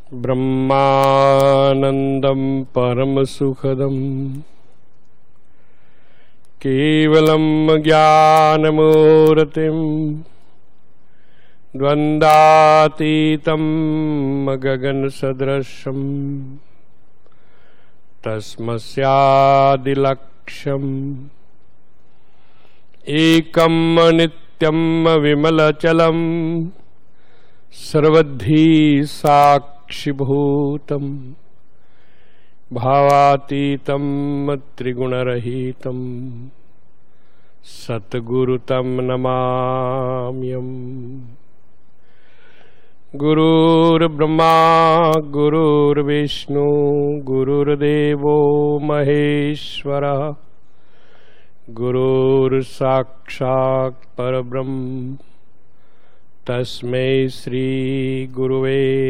ब्रह्मानंदं परमसुखदं केवलं ज्ञानमूर्तिं द्वन्द्वातीतं गगनसदृशं तस्मस्यादिलक्ष्यम् एकं नित्यं विमलचलं सर्वधी साक्षिभूतं भावातीतं त्रिगुणरहितं सद्गुरुतं नमाम्यहम्। गुरुर्ब्रह्मा गुरुर्विष्णु गुरुर्देवो महेश्वरः गुरुर्साक्षात् परब्रह्म तस्मै श्री गुरुवे